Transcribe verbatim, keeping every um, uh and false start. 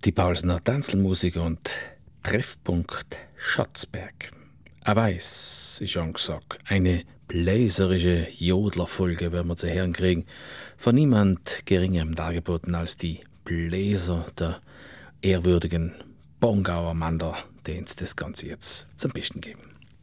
Die Paulsener Tanzelmusik und Treffpunkt Schatzberg. Er weiß, ich schon gesagt, eine bläserische Jodlerfolge werden wir zu hören kriegen, von niemand geringem dargeboten als die Bläser der ehrwürdigen Bongauer Mander, denen es das Ganze jetzt zum Besten geben.